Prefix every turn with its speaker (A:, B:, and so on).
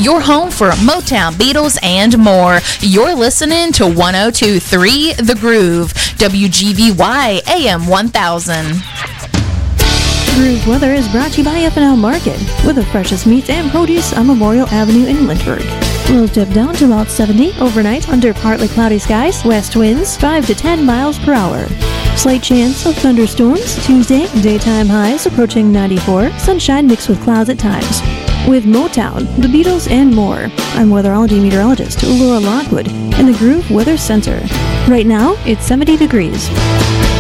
A: your home for Motown, Beatles, and more. You're listening to 102.3 The Groove, WGVY AM 1000.
B: Groove Weather is brought to you by F&L Market, with the freshest meats and produce on Memorial Avenue in Lynchburg. Lows dip down to about 70 overnight under partly cloudy skies, west winds 5 to 10 miles per hour. Slight chance of thunderstorms Tuesday, daytime highs approaching 94, sunshine mixed with clouds at times. With Motown, the Beatles, and more, I'm weatherology meteorologist Laura Lockwood in the Groove Weather Center. Right now, it's 70 degrees.